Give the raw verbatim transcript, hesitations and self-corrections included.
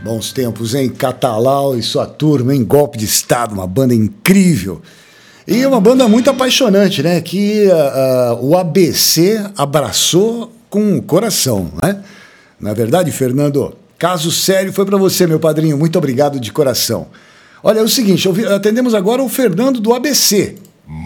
Bons tempos, hein? Catalau e sua turma, em Golpe de Estado, uma banda incrível. E uma banda muito apaixonante, né? Que uh, uh, o A B C abraçou com o coração, né? Na verdade, Fernando, caso sério foi para você, meu padrinho. Muito obrigado de coração. Olha, é o seguinte, atendemos agora o Fernando do A B C.